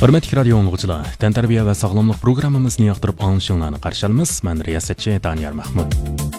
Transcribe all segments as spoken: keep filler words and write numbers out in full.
Hürmetli radio anlıqçılar, Təntarbiya və sağlamlıq proqramımızı yaxtırıb anışınlarını qarşılamız. Mən riyasətçi Daniyar Mahmud.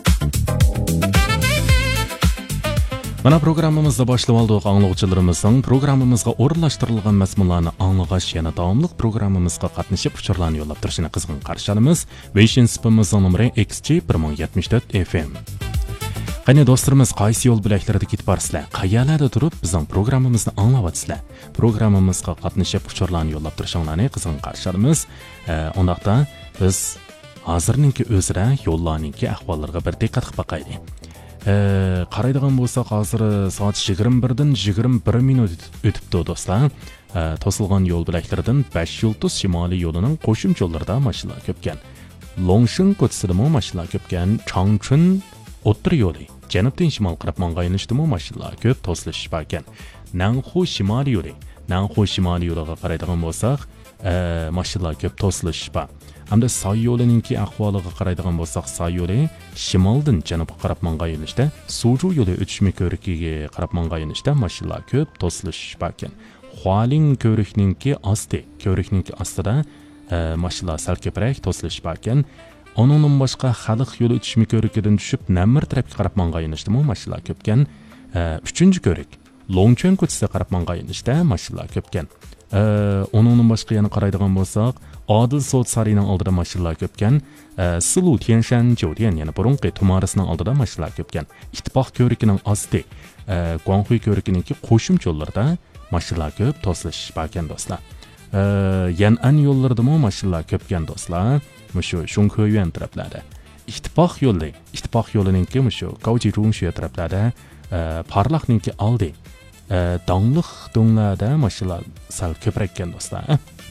Mana proqramımızda başlab aldıq anlıqçılarımızın proqramımızga orunlaşdırılğan məzmunlarını anlığaş yana davamlıq proqramımızga qatnışıb uçurlarını yollab turishini qızğın qarşılamız. Beşinci sınıfımızın numara X G bir ming yetmiş dört F M. Qani dostlarımız, qaysi yo'l bilaklarida ketib borsizlar? Qayerlarda turib bizning programmamizni anglayapsizlar? Programmamizga qatnashib uçurlarni yollab turishinglarni qizg'in qarshilaymiz. Undaqda biz hozirninki o'zira yo'llarninki ahvollariga bir diqqat qilib boqaylik. Qaraydigan bo'lsak, hozir soat yigirma birdan yigirma bir minut o'tibdi do'stlar. To'silgan yo'l bilaklaridan besh yulduz shimoliy yo'lining qo'shimcha yo'llarida mashinalar ko'pkan. Longshin ko'chasidami mashinalar ko'pkan. Changchun o'ttir yo'li janubdan shimol qarab mang'aynishdimi mashinalar ko'p to'silish bor ekan. Nanxu shimoliy yo'li, Nanxu shimoliy yo'liga qaraydigan bo'lsak, mashinalar ko'p to'silish bor. Hamda Soy yo'lininki ahvoliga qaraydigan bo'lsak, Soy yo'li shimoldan janubga qarab mang'ayinishda, Suju yo'li o'tishma ko'rikiga qarab mang'ayinishda mashinalar ko'p to'silish bor ekan. Hualing ko'rikninki osti, ko'rikninki ostida mashinalar sal ko'proq to'silish bor ekan. Onun boshqa xalq yo'li o'tishma ko'rikidan tushib Namir tarafga qarab mang'ayinishda mashinalar ko'pkan. uchinchi ko'rik Longchon ko'chasiga qarab mang'ayinishda mashinalar ko'pkan. Onun boshqa yana qaraydigan bo'lsak, Odil Sot sarining oldida mashinalar ko'pkan. Silu Tianshan Jodian yana burunqi tumarisining oldida mashinalar ko'pkan. Ittifoq ko'rikining osti, Guanghui ko'rikiningki qo'shimcha yo'llarda mashinalar ko'p to'silish bor ekan do'stlar. Yan'an yo'llardami mashinalar ko'pkan do'stlar. Mushu Shunkoyuan taraflarda. İttifoq yo'li, İttifoq yo'lininki mushu Gaojirong shu taraflarda, Parlaqninki oldi. Dangliq do'nglarda mashinalar sal ko'proq ekan do'stlar.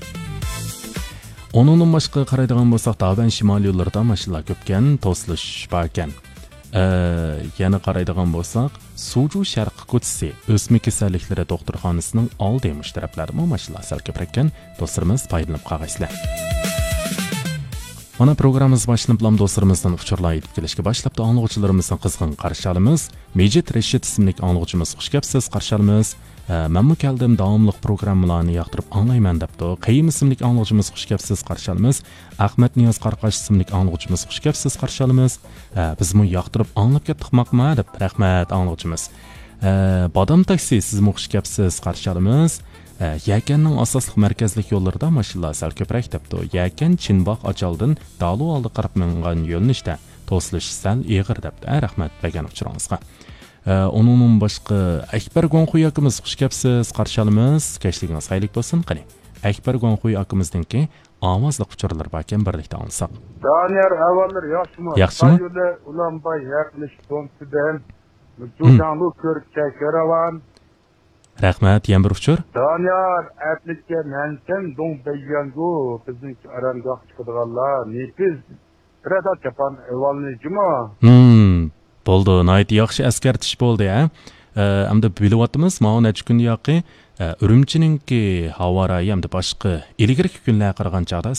Onun boshqa qaraydigan bo'lsak, Daban shimoliy yo'llarida mashinalar ko'pkan, to'silish bor ekan. Yana qaraydigan bo'lsak, Suju sharqi ko'chasi o'sma kasalliklari doktorxonasining oldi taraflarida mashinalar sal ko'proq ekan. Do'stlarimiz, foydalanib qolgaysizlar. Mana programımız başlanıp dostlarımızdan uçurlar yetib kelishga başlapti. Anlıqçılarımızdan qizg'in qarshi olamiz. Mejit Rashid ismli anlıqçımız xush kelibsiz, qarshi olamiz. Men mu keldim davomli programmalarni yoqtirib anglayman debdi. Qayim ismli anlıqçımız xush kelibsiz, qarshi olamiz. Ahmet Niyoz Qarqash ismli anlıqçımız xush kelibsiz, qarshi olamiz. Biz mu yoqtirib anglab ketdikmi deb rahmat anlıqçımız. Badam taksi siz mu xush kelibsiz, qarshi olamiz. Yakanning asosli markazlik yo'llarida mashinalar sal ko'proq debdi. Yakan Chinbaq Achaldan Dalu oldi qarab mingan yo'linishda to'silish sal eg'ir debdi. Rahmat bergan uchurangizga. Onun boshqa Akbar Guanghui akamiz xush kelibsiz, qarshi olamiz. Kechligingiz xayrlik bo'lsin. Qani, Akbar Guanghui akamizningki ovozli uchurlar bor ekan, birlikda olsak. Daniyar avvallar yaxshimi? Yaxshimi? Yo'lda ulanbay yaqinlashib to'nsidan. Mujo'janlu ko'rikcha karavan. Rahmat, yana bir uchur. Daniyar, atlikka mansan dong bayyangu bizning arangoq chiqadiganlar nepiz birada chapan avvalni juma. Hmm, bo'ldi. Nihoyat yaxshi askartish bo'ldi, ha. Hamda bilyapmiz, mana necha kun yoqi Urumchininki havo rayi hamda boshqa ilgirki kunlarga qaragan chog'da